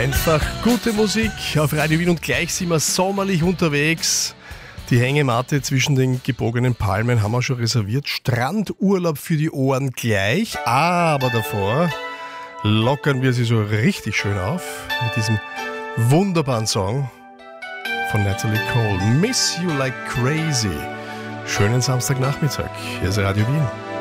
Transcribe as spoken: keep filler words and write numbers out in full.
Einfach gute Musik auf Radio Wien und gleich sind wir sommerlich unterwegs. Die Hängematte zwischen den gebogenen Palmen haben wir schon reserviert. Strandurlaub für die Ohren gleich, aber davor lockern wir sie so richtig schön auf mit diesem wunderbaren Song von Natalie Cole. Miss You Like Crazy. Schönen Samstagnachmittag. Hier ist Radio Wien.